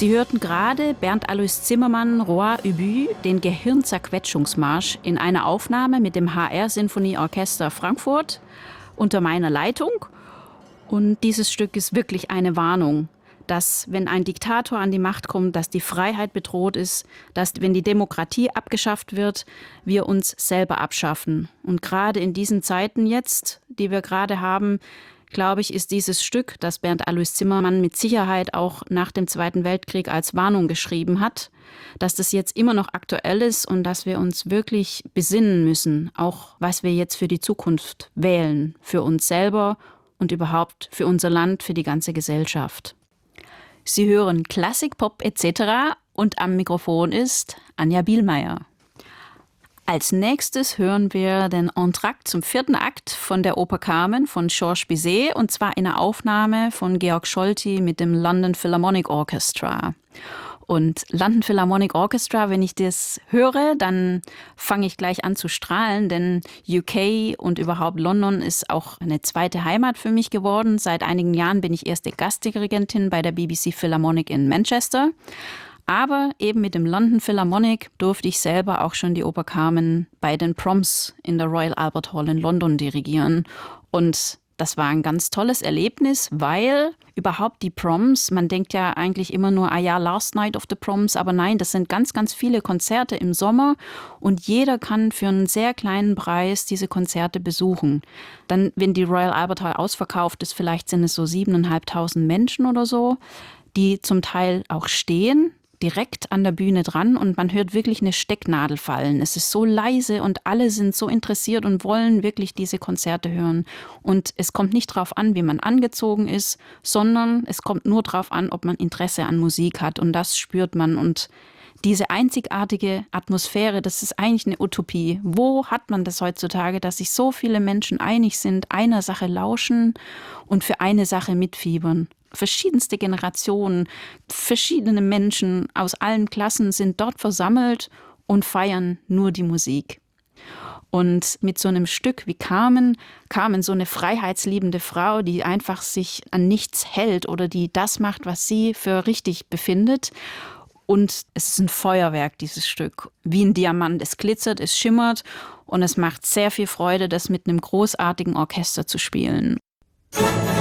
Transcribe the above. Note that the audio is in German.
Sie hörten gerade Bernd Alois Zimmermann, Roi Ubu, den Gehirnzerquetschungsmarsch in einer Aufnahme mit dem HR-Sinfonieorchester Frankfurt unter meiner Leitung. Und dieses Stück ist wirklich eine Warnung, dass, wenn ein Diktator an die Macht kommt, dass die Freiheit bedroht ist, dass, wenn die Demokratie abgeschafft wird, wir uns selber abschaffen. Und gerade in diesen Zeiten jetzt, die wir gerade haben, glaube ich, ist dieses Stück, das Bernd Alois Zimmermann mit Sicherheit auch nach dem Zweiten Weltkrieg als Warnung geschrieben hat, dass das jetzt immer noch aktuell ist und dass wir uns wirklich besinnen müssen, auch was wir jetzt für die Zukunft wählen, für uns selber und überhaupt für unser Land, für die ganze Gesellschaft. Sie hören Klassik, Pop etc. und am Mikrofon ist Anja Bielmeier. Als nächstes hören wir den Entr'acte zum 4. Akt von der Oper Carmen von Georges Bizet, und zwar in einer Aufnahme von Georg Scholti mit dem London Philharmonic Orchestra. Und London Philharmonic Orchestra, wenn ich das höre, dann fange ich gleich an zu strahlen, denn UK und überhaupt London ist auch eine zweite Heimat für mich geworden. Seit einigen Jahren bin ich erste Gastdirigentin bei der BBC Philharmonic in Manchester. Aber eben mit dem London Philharmonic durfte ich selber auch schon die Oper Carmen bei den Proms in der Royal Albert Hall in London dirigieren. Und das war ein ganz tolles Erlebnis, weil überhaupt die Proms, man denkt ja eigentlich immer nur, Last Night of the Proms, aber nein, das sind ganz, ganz viele Konzerte im Sommer und jeder kann für einen sehr kleinen Preis diese Konzerte besuchen. Dann, wenn die Royal Albert Hall ausverkauft ist, vielleicht sind es so 7.500 Menschen oder so, die zum Teil auch stehen, direkt an der Bühne dran, und man hört wirklich eine Stecknadel fallen. Es ist so leise und alle sind so interessiert und wollen wirklich diese Konzerte hören. Und es kommt nicht darauf an, wie man angezogen ist, sondern es kommt nur darauf an, ob man Interesse an Musik hat, und das spürt man. Und diese einzigartige Atmosphäre, das ist eigentlich eine Utopie. Wo hat man das heutzutage, dass sich so viele Menschen einig sind, einer Sache lauschen und für eine Sache mitfiebern? Verschiedenste Generationen, verschiedene Menschen aus allen Klassen sind dort versammelt und feiern nur die Musik. Und mit so einem Stück wie Carmen, so eine freiheitsliebende Frau, die einfach sich an nichts hält oder die das macht, was sie für richtig befindet. Und es ist ein Feuerwerk, dieses Stück. Wie ein Diamant. Es glitzert, es schimmert und es macht sehr viel Freude, das mit einem großartigen Orchester zu spielen.